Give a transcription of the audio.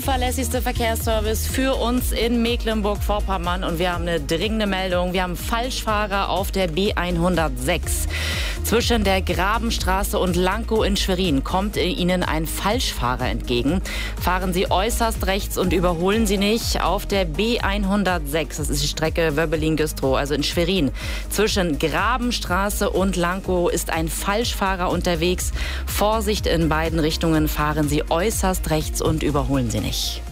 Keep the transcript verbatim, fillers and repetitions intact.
Verlässlichste Verkehrsservice für uns in Mecklenburg-Vorpommern und wir haben eine dringende Meldung. Wir haben Falschfahrer auf der B hundertsechs. Zwischen der Grabenstraße und Lankow in Schwerin kommt Ihnen ein Falschfahrer entgegen. Fahren Sie äußerst rechts und überholen Sie nicht auf der B hundertsechs. Das ist die Strecke Wöbbelin-Güstrow, also in Schwerin. Zwischen Grabenstraße und Lankow ist ein Falschfahrer unterwegs. Vorsicht in beiden Richtungen, fahren Sie äußerst rechts und überholen Sie nicht.